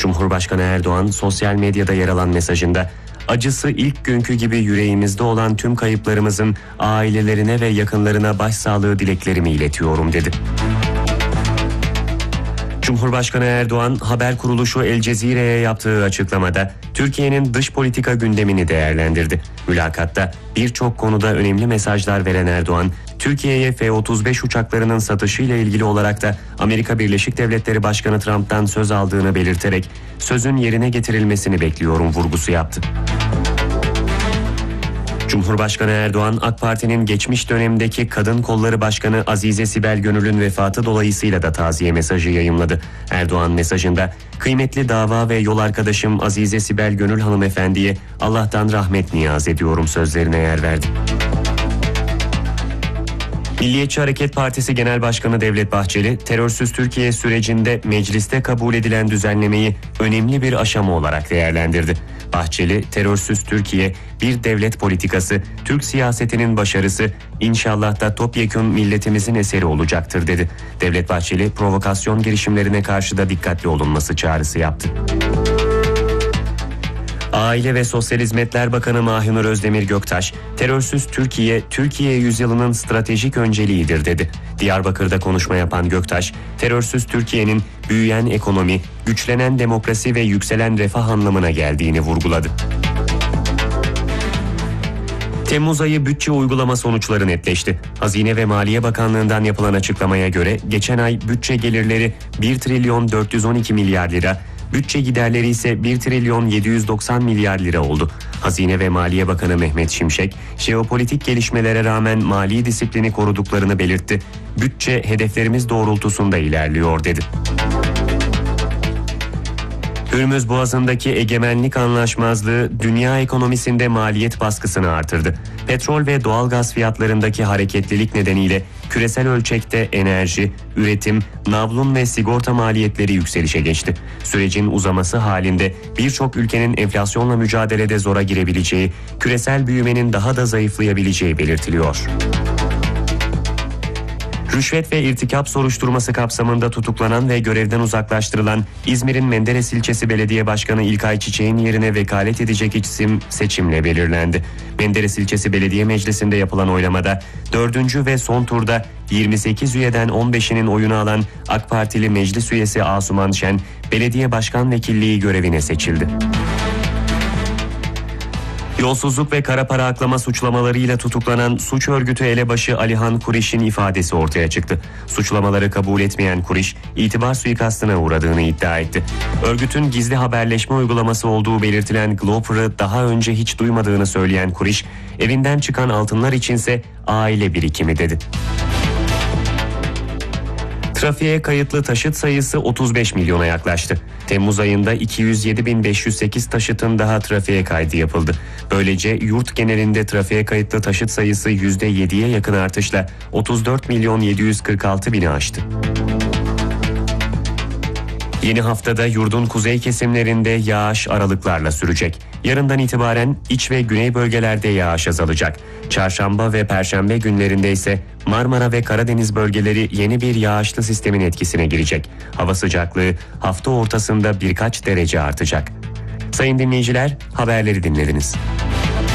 Cumhurbaşkanı Erdoğan sosyal medyada yer alan mesajında acısı ilk günkü gibi yüreğimizde olan tüm kayıplarımızın ailelerine ve yakınlarına başsağlığı dileklerimi iletiyorum dedi. Cumhurbaşkanı Erdoğan haber kuruluşu El Cezire'ye yaptığı açıklamada Türkiye'nin dış politika gündemini değerlendirdi. Mülakatta birçok konuda önemli mesajlar veren Erdoğan, Türkiye'ye F-35 uçaklarının satışıyla ilgili olarak da Amerika Birleşik Devletleri Başkanı Trump'tan söz aldığını belirterek sözün yerine getirilmesini bekliyorum vurgusu yaptı. Cumhurbaşkanı Erdoğan, AK Parti'nin geçmiş dönemdeki Kadın Kolları Başkanı Azize Sibel Gönül'ün vefatı dolayısıyla da taziye mesajı yayımladı. Erdoğan mesajında, kıymetli dava ve yol arkadaşım Azize Sibel Gönül hanımefendiye Allah'tan rahmet niyaz ediyorum sözlerine yer verdi. Milliyetçi Hareket Partisi Genel Başkanı Devlet Bahçeli, terörsüz Türkiye sürecinde mecliste kabul edilen düzenlemeyi önemli bir aşama olarak değerlendirdi. Bahçeli, terörsüz Türkiye bir devlet politikası, Türk siyasetinin başarısı, inşallah da topyekun milletimizin eseri olacaktır dedi. Devlet Bahçeli, provokasyon girişimlerine karşı da dikkatli olunması çağrısı yaptı. Aile ve Sosyal Hizmetler Bakanı Mahinur Özdemir Göktaş, terörsüz Türkiye, Türkiye yüzyılının stratejik önceliğidir dedi. Diyarbakır'da konuşma yapan Göktaş, terörsüz Türkiye'nin büyüyen ekonomi, güçlenen demokrasi ve yükselen refah anlamına geldiğini vurguladı. Temmuz ayı bütçe uygulama sonuçları netleşti. Hazine ve Maliye Bakanlığı'ndan yapılan açıklamaya göre geçen ay bütçe gelirleri 1 trilyon 412 milyar lira, bütçe giderleri ise 1 trilyon 790 milyar lira oldu. Hazine ve Maliye Bakanı Mehmet Şimşek, jeopolitik gelişmelere rağmen mali disiplini koruduklarını belirtti. Bütçe hedeflerimiz doğrultusunda ilerliyor dedi. Hürmüz Boğazı'ndaki egemenlik anlaşmazlığı dünya ekonomisinde maliyet baskısını artırdı. Petrol ve doğalgaz fiyatlarındaki hareketlilik nedeniyle küresel ölçekte enerji, üretim, navlun ve sigorta maliyetleri yükselişe geçti. Sürecin uzaması halinde birçok ülkenin enflasyonla mücadelede zora girebileceği, küresel büyümenin daha da zayıflayabileceği belirtiliyor. Rüşvet ve irtikap soruşturması kapsamında tutuklanan ve görevden uzaklaştırılan İzmir'in Menderes İlçesi Belediye Başkanı İlkay Çiçek'in yerine vekalet edecek isim seçimle belirlendi. Menderes İlçesi Belediye Meclisi'nde yapılan oylamada 4. ve son turda 28 üyeden 15'inin oyunu alan AK Partili meclis üyesi Asuman Şen, belediye başkan vekilliği görevine seçildi. Yolsuzluk ve kara para aklama suçlamalarıyla tutuklanan suç örgütü elebaşı Alihan Kuriş'in ifadesi ortaya çıktı. Suçlamaları kabul etmeyen Kuriş, itibar suikastına uğradığını iddia etti. Örgütün gizli haberleşme uygulaması olduğu belirtilen Gloper'ı daha önce hiç duymadığını söyleyen Kuriş, evinden çıkan altınlar içinse aile birikimi dedi. Trafiğe kayıtlı taşıt sayısı 35 milyona yaklaştı. Temmuz ayında 207.508 taşıtın daha trafiğe kaydı yapıldı. Böylece yurt genelinde trafiğe kayıtlı taşıt sayısı %7'ye yakın artışla 34.746.000'i aştı. Yeni haftada yurdun kuzey kesimlerinde yağış aralıklarla sürecek. Yarından itibaren iç ve güney bölgelerde yağış azalacak. Çarşamba ve perşembe günlerinde ise Marmara ve Karadeniz bölgeleri yeni bir yağışlı sistemin etkisine girecek. Hava sıcaklığı hafta ortasında birkaç derece artacak. Sayın dinleyiciler, haberleri dinlediniz.